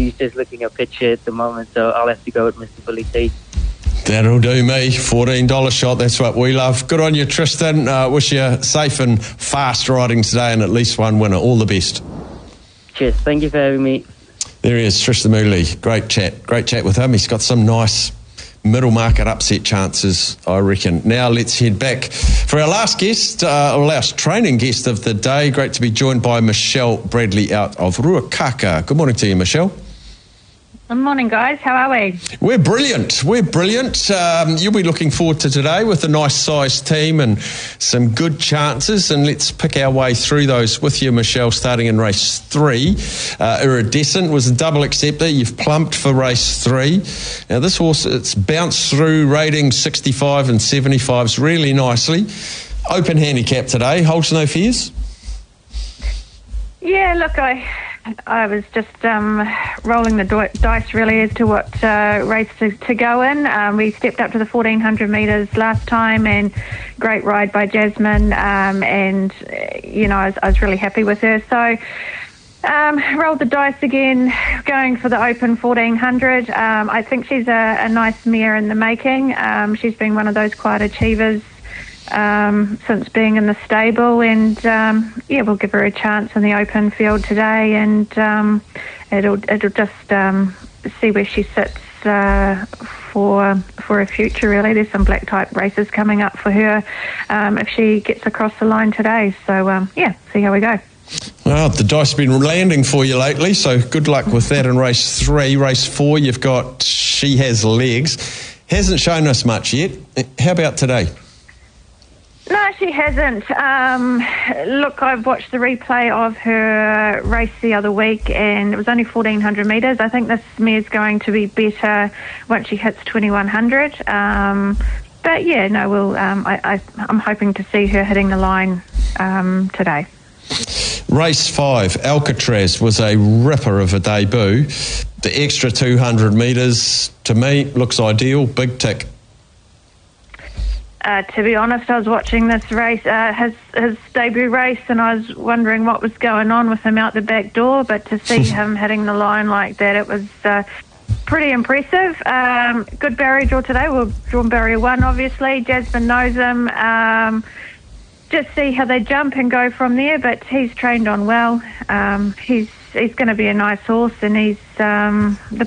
he's just looking a picture at the moment, so I'll have to go with Mr. Billy T. That'll do me. $14 shot, that's what we love. Good on you, Tristan. Wish you safe and fast riding today and at least one winner. All the best. Cheers. Thank you for having me. There he is, Tristan Mooley. Great chat with him. He's got some nice middle market upset chances, I reckon. Now let's head back for our last guest, or last training guest of the day. Great to be joined by Michelle Bradley out of Ruakaka. Good morning to you, Michelle. Good morning, guys. How are we? We're brilliant. You'll be looking forward to today with a nice sized team and some good chances. And let's pick our way through those with you, Michelle, starting in race 3. Iridescent was a double acceptor. You've plumped for race 3. Now, this horse, it's bounced through ratings 65 and 75s really nicely. Open handicap today. Holds no fears? Yeah, look, I was just rolling the dice really as to what race to go in. We stepped up to the 1400 metres last time, and great ride by Jasmine, and I was really happy with her. So rolled the dice again, going for the open 1400. I think she's a nice mare in the making. She's been one of those quiet achievers since being in the stable, and we'll give her a chance in the open field today, and it'll just see where she sits for her future. Really, there's some black type races coming up for her if she gets across the line today. So see how we go. Well, the dice have been landing for you lately, so good luck with that in race 3. Race 4, you've got She Has Legs. Hasn't shown us much yet. How about today? No, she hasn't. Look, I've watched the replay of her race the other week, and it was only 1400 metres. I think this mare's going to be better once she hits 2100. But yeah, no, I'm hoping to see her hitting the line today. Race 5, Alcatraz was a ripper of a debut. The extra 200 metres, to me, looks ideal. Big tick. To be honest, I was watching this race, his debut race, and I was wondering what was going on with him out the back door, but to see him hitting the line like that, it was pretty impressive. Good barrier draw today. We'll draw barrier 1, obviously. Jasmine knows him. Just see how they jump and go from there, but he's trained on well. He's going to be a nice horse, and he's the